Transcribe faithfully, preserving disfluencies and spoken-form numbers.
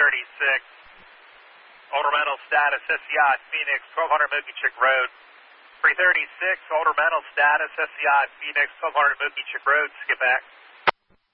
thirty-six. Older Metal status, S C I Phoenix, twelve hundred Mookie Chick Road. three thirty-six, Older Metal status, S C I Phoenix, twelve hundred Mookie Chick Road. Skip back.